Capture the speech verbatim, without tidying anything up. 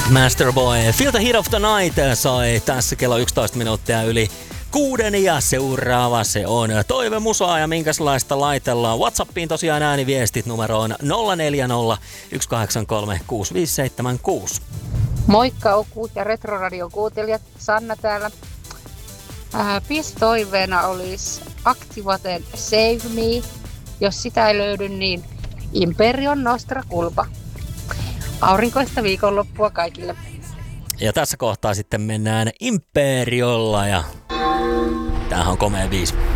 Masterboy, Feel the Heat of the Night sai tässä kello yksitoista minuuttia yli kuuden ja seuraava se on Toive Musaa ja minkälaista laitellaan. WhatsAppiin tosiaan ääniviestit numeroon nolla neljä nolla yksi kahdeksan kolme kuusi viisi seitsemän kuusi. Moikka Oku ja Retroradion kuuntelijat, Sanna täällä. Äh, Pistoiveena olisi Activaten Save Me. Jos sitä ei löydy, niin Imperion Nostra Culpa. Aurinkoista viikonloppua kaikille. Ja tässä kohtaa sitten mennään Imperiolla ja tämähän on komea biisi.